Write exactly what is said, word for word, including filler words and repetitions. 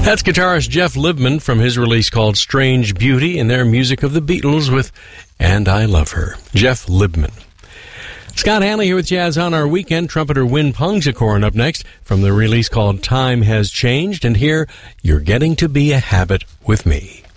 That's guitarist Jeff Libman from his release called Strange Beauty, and their music of the Beatles with And I Love Her. Jeff Libman. Scott Hanley here with Jazz on Our Weekend. Trumpeter Win Pungsakorn up next from the release called Time Has Changed. And here, You're Getting to Be a Habit with Me.